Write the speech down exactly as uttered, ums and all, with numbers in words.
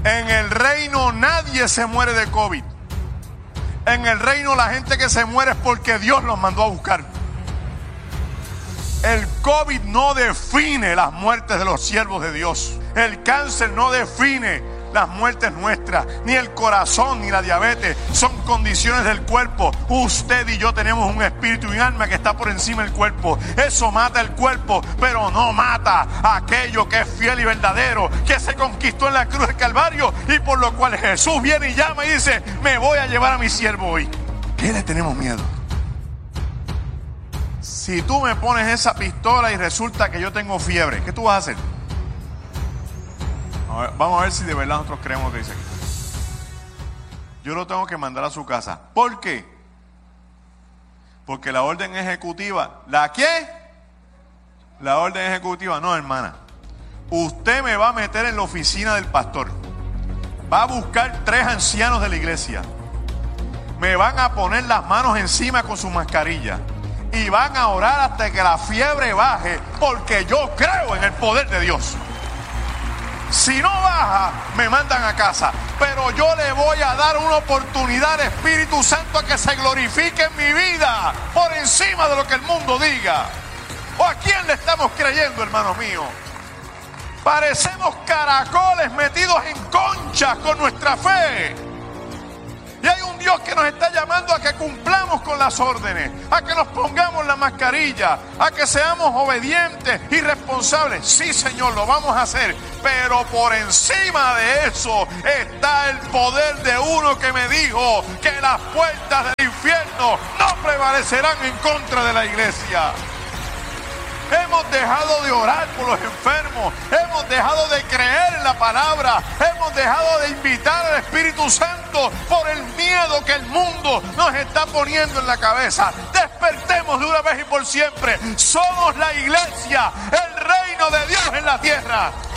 En el reino nadie se muere de COVID. En el reino la gente que se muere es porque Dios los mandó a buscar. El COVID no define las muertes de los siervos de Dios. El cáncer no define las muertes nuestras, ni el corazón, ni la diabetes. Son condiciones del cuerpo. Usted y yo tenemos un espíritu y un alma que está por encima del cuerpo. Eso mata el cuerpo, pero no mata a aquello que es fiel y verdadero, que se conquistó en la cruz del Calvario y por lo cual Jesús viene y llama y dice: me voy a llevar a mi siervo hoy. ¿Qué le tenemos miedo? Si tú me pones esa pistola y resulta que yo tengo fiebre, ¿qué tú vas a hacer? A ver, vamos a ver si de verdad nosotros creemos lo que dice aquí. Yo lo tengo que mandar a su casa. ¿Por qué? Porque la orden ejecutiva, ¿la qué? La orden ejecutiva, no, hermana. Usted me va a meter en la oficina del pastor. Va a buscar tres ancianos de la iglesia. Me van a poner las manos encima con su mascarilla. Y van a orar hasta que la fiebre baje, porque yo creo en el poder de Dios. Si no baja, me mandan a casa. Pero yo le voy a dar una oportunidad al Espíritu Santo a que se glorifique en mi vida por encima de lo que el mundo diga. ¿O a quién le estamos creyendo, hermanos míos? Parecemos caracoles metidos en conchas con nuestra fe. Y hay un Dios que nos está llamando a que cumplamos con las órdenes, a que nos pongamos la mascarilla, a que seamos obedientes y responsables. Sí, Señor, lo vamos a hacer, pero por encima de eso está el poder de uno que me dijo que las puertas del infierno no prevalecerán en contra de la iglesia. Hemos dejado de orar por los enfermos. Hemos dejado de creer en la palabra. Hemos dejado de invitar al Espíritu Santo por el miedo que el mundo nos está poniendo en la cabeza. Despertemos de una vez y por siempre. Somos la iglesia, el reino de Dios en la tierra.